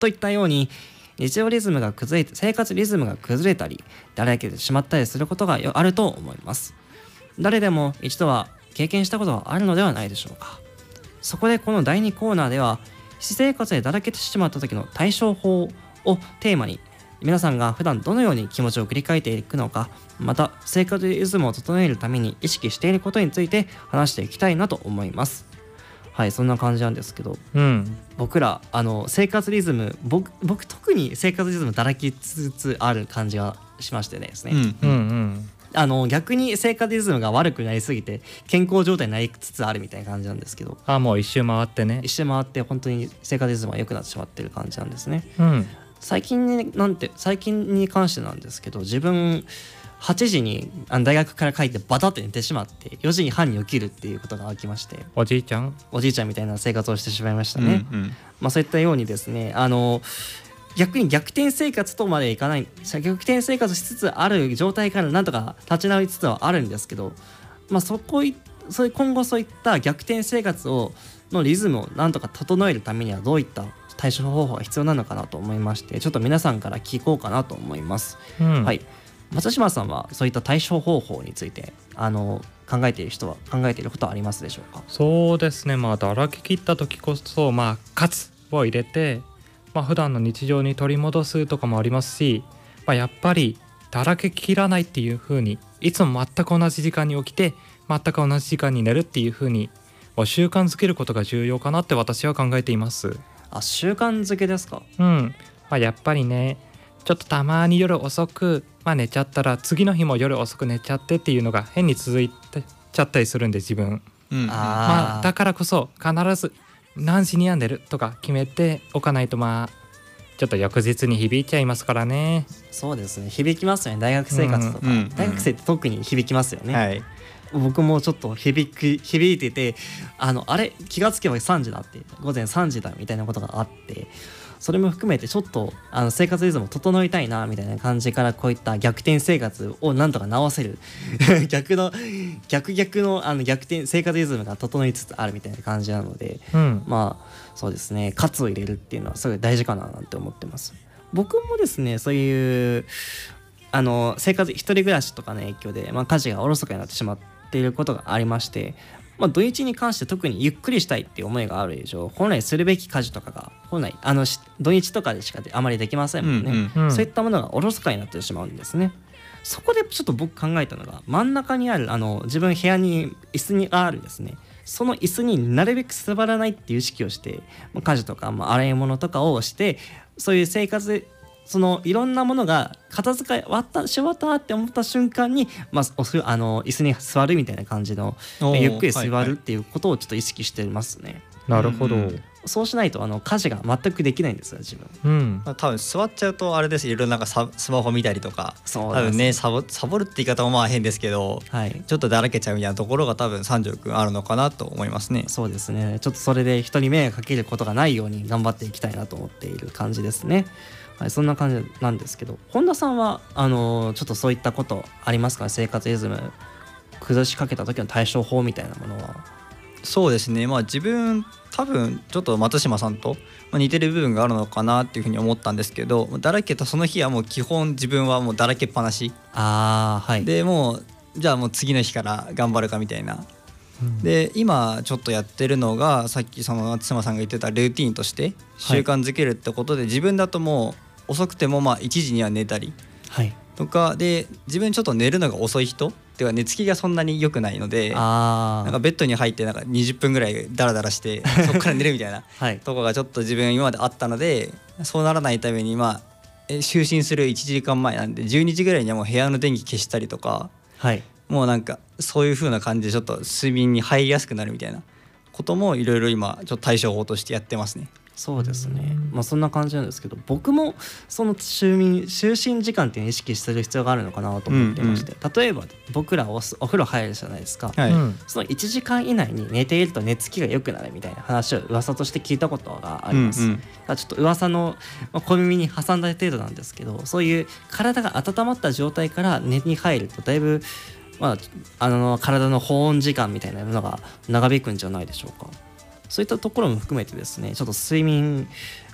といったように日常リズムが崩れて生活リズムが崩れたりだらけてしまったりすることがあると思います。誰でも一度は経験したことがあるのではないでしょうか。そこでこの第2コーナーでは私生活でだらけてしまった時の対処法をテーマに皆さんが普段どのように気持ちを切り替えていくのか、また生活リズムを整えるために意識していることについて話していきたいなと思います。はい、そんな感じなんですけど、僕ら生活リズム僕特に生活リズムだらけつつある感じがしましてですね、逆に生活リズムが悪くなりすぎて健康状態になりつつあるみたいな感じなんですけど、 もう一周回ってね、 一周回って本当に生活リズムが良くなってしまってる感じなんですね。最近に関してなんですけど、自分8時に大学から帰ってバタって寝てしまって4時半に起きるっていうことが起きまして、 おじいちゃんみたいな生活をしてしまいましたね。そういったようにですね、逆に逆転生活とまでいかない、逆転生活しつつある状態からなんとか立ち直りつつはあるんですけど、今後そういった逆転生活のリズムをなんとか整えるためにはどういった対処方法が必要なのかなと思いまして、ちょっと皆さんから聞こうかなと思います。はい、松島さんはそういった対処方法について考えていることはありますでしょうか？ そうですね、だらけ切った時こそ喝を入れて、普段の日常に取り戻すとかもありますし、やっぱりだらけ切らないっていう風にいつも全く同じ時間に起きて全く同じ時間に寝るっていう風に習慣づけることが重要かなって私は考えています。 習慣づけですか？ やっぱりね、ちょっとたまに夜遅く、寝ちゃったら次の日も夜遅く寝ちゃってっていうのが変に続いてちゃったりするんで、自分、だからこそ必ず何時には寝るとか決めておかないとちょっと翌日に響いちゃいますからね。 そうですね、響きますよね。大学生活とか、大学生って特に響きますよね。僕もちょっと響いてて、あれ気がつけば3時だって、午前3時だみたいなことがあって、それも含めてちょっと生活リズムを整えたいなみたいな感じから、こういった逆転生活をなんとか直せる逆の逆転生活リズムが整いつつあるみたいな感じなので、そうですね、喝を入れるっていうのはすごい大事かななんて思ってます。僕もですね、そういう生活一人暮らしとかの影響で、家事がおろそかになってしまっていることがありまして、土日に関して特にゆっくりしたいっていう思いがある以上、本来するべき家事とかが本来土日とかでしかあまりできませんもんね。そういったものがおろそかになってしまうんですね。そこでちょっと僕考えたのが、真ん中にある自分部屋に椅子があるですね、その椅子になるべく座らないっていう意識をして、家事とか洗い物とかをして、そういう生活でいろんなものが片付けし終わったって思った瞬間に、椅子に座るみたいな感じのゆっくり座るっていうことをちょっと意識してますね。 なるほど。 そうしないと家事が全くできないんですよ、自分。 多分座っちゃうとあれです、いろいろスマホ見たりとか、多分ね、サボるって言い方も変ですけど、ちょっとだらけちゃうみたいなところが多分三条くんあるのかなと思いますね。 そうですね、ちょっとそれで人に迷惑かけることがないように頑張っていきたいなと思っている感じですね。そんな感じなんですけど、本田さんはちょっとそういったことありますかね？生活リズム崩しかけた時の対処法みたいなものは。 そうですね、自分多分ちょっと松島さんと似てる部分があるのかなっていうふうに思ったんですけど、だらけたその日はもう基本自分はもうだらけっぱなしで、もうじゃあもう次の日から頑張るかみたいな。で今ちょっとやってるのが、さっき松島さんが言ってたルーティーンとして習慣づけるってことで、自分だともう遅くても1時には寝たりとかで、自分ちょっと寝るのが遅い人では寝つきがそんなに良くないので、なんかベッドに入って20分ぐらいダラダラしてそこから寝るみたいなとこがちょっと自分今まであったので、そうならないために就寝する1時間前なんで12時ぐらいにはもう部屋の電気消したりとか、もうなんかそういう風な感じでちょっと睡眠に入りやすくなるみたいなこともいろいろ今ちょっと対処法としてやってますね。 そうですね、そんな感じなんですけど、僕もその就寝時間っていうのを意識する必要があるのかなと思ってまして、例えば僕らお風呂入るじゃないですか、その1時間以内に寝ていると寝つきが良くなるみたいな話を噂として聞いたことがあります。ちょっと噂の小耳に挟んだ程度なんですけど、そういう体が温まった状態から寝に入るとだいぶ体の保温時間みたいなものが長引くんじゃないでしょうか。そういったところも含めてですね、ちょっと睡眠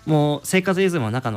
もう生活リズムの中の